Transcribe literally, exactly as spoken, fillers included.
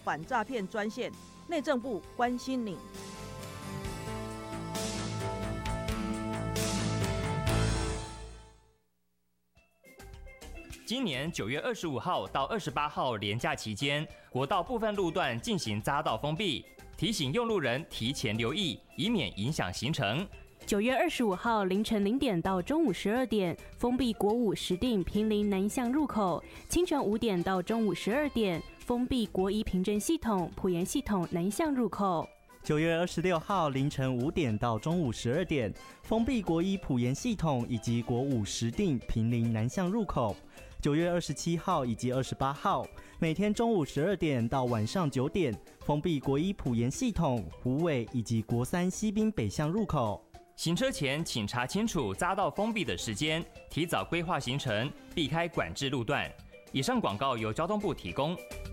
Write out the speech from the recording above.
反诈骗专线，内政部关心你。 今年九月二十五号到二十八号连假期间，国道部分路段进行匝道封闭，提醒用路人提前留意，以免影响行程。 九月二十五号凌晨零点到中午十二点，封闭国五石碇坪林南向入口；清晨五点到中午十二点，封闭国一平镇系统埔盐系统南向入口。 九月二十六号凌晨五点到中午十二点，封闭国一埔盐系统以及国五石碇坪林南向入口。九月二十七号以及二十八号，每天中午十二点到晚上九点，封闭国一埔盐系统、虎尾以及国三西滨北向入口。 行车前请查清楚匝道封闭的时间，提早规划行程，避开管制路段。以上广告由交通部提供。